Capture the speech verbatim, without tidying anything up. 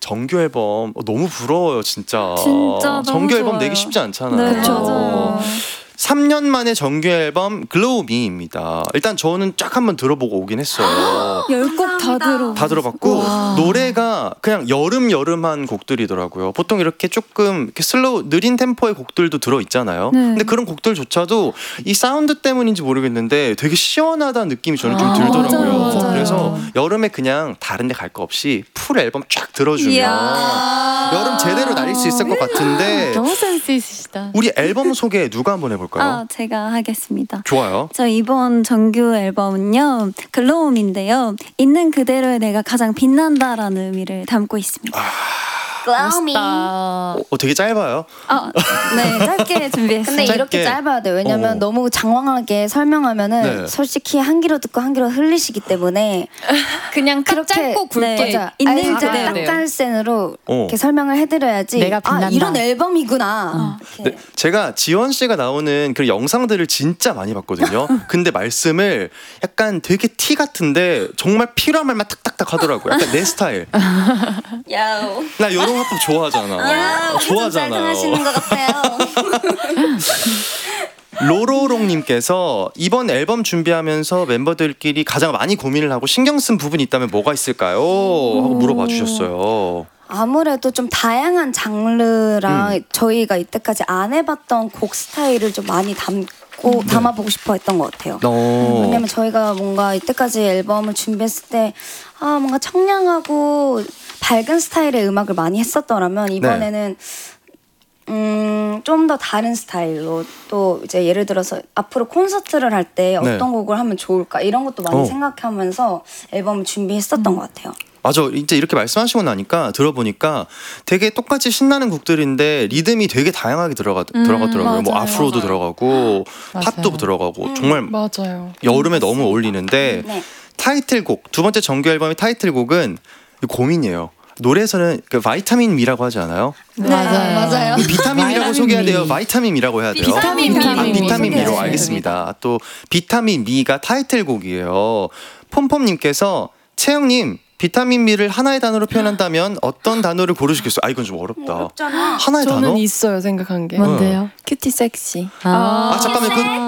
정규 앨범 어, 너무 부러워요, 진짜. 진짜 너무 정규 앨범 좋아요. 내기 쉽지 않잖아요. 네, 맞아요. 삼 년 만에 정규 앨범 글로우 미입니다. 일단 저는 쫙 한번 들어보고 오긴 했어요. 열 곡 다 들어. 다 들어봤고 와. 노래가 그냥 여름 여름한 곡들이더라고요. 보통 이렇게 조금 이렇게 슬로우 느린 템포의 곡들도 들어 있잖아요. 네. 근데 그런 곡들조차도 이 사운드 때문인지 모르겠는데 되게 시원하다는 느낌이 저는 좀 아, 들더라고요. 맞아요, 맞아요. 그래서 여름에 그냥 다른 데 갈 거 없이 풀 앨범 쫙 들어주면 이야. 여름 제대로 날릴 수 있을 것 같은데 너무 센스 있으시다. 우리 앨범 소개 누가 한번 해볼까요? 아, 제가 하겠습니다. 좋아요. 저 이번 정규 앨범은요, 글로움인데요. 있는 그대로의 내가 가장 빛난다라는 의미를 담고 있습니다. 멋있다. 어, 어, 되게 짧아요. 아, 네, 짧게 준비했어요. 근데 짧게. 이렇게 짧아야 돼요. 왜냐면 어. 너무 장황하게 설명하면은 네. 솔직히 한 귀로 듣고 한 귀로 흘리시기 때문에 그냥 딱 그렇게 짧고 굵게 네. 맞아. 있는 있는 그대로. 그대로 딱짤센으로 어. 이렇게 설명을 해드려야지. 내가 빛난다. 아, 이런 앨범이구나. 이렇게. 네, 제가 지원 씨가 나오는 그 영상들을 진짜 많이 봤거든요. 근데 말씀을 약간 되게 티 같은데 정말 필요한 말만 탁탁탁 하더라고요. 약간 내 스타일. 야오. 나 이런 화법 좋아하잖아. 어, 좋아하잖아요. 하시는 것 같아요. 로로롱님께서 이번 앨범 준비하면서 멤버들끼리 가장 많이 고민을 하고 신경 쓴 부분이 있다면 뭐가 있을까요? 하고 물어봐 주셨어요. 아무래도 좀 다양한 장르랑 음. 저희가 이때까지 안 해봤던 곡 스타일을 좀 많이 담고 담아보고 싶어 했던 것 같아요. 어. 왜냐면 저희가 뭔가 이때까지 앨범을 준비했을 때 아, 뭔가 청량하고 밝은 스타일의 음악을 많이 했었더라면 이번에는 음, 좀 더 다른 스타일로 또 이제 예를 들어서 앞으로 콘서트를 할 때 어떤 네. 곡을 하면 좋을까 이런 것도 많이 어. 생각하면서 앨범을 준비했었던 것 같아요. 맞아. 이제 이렇게 말씀하시고 나니까 들어보니까 되게 똑같이 신나는 곡들인데 리듬이 되게 다양하게 들어가 들어가더라고요. 뭐 맞아요. 아프로도 맞아요. 들어가고 맞아요. 팝도 들어가고 정말 맞아요. 여름에 너무 어울리는데 네. 타이틀곡 두 번째 정규 앨범의 타이틀곡은 고민이에요. 노래에서는 그 바이타민 미라고 하지 않아요? 맞아요. 맞아요. 이 비타민이라고 바이타민 소개해야 미. 돼요. 바이타민 미라고 해야 돼요. 비타민 미. 아, 비타민 미로 소개해주세요. 알겠습니다. 또 비타민 미가 타이틀곡이에요. 폼폼님께서 채영님 비타민 미를 하나의 단어로 표현한다면 어떤 단어를 고르시겠어요? 아 이건 좀 어렵다. 어렵잖아. 하나의 저는 단어? 있어요 생각한 게. 뭔데요? 큐티 섹시. 아 잠깐만 그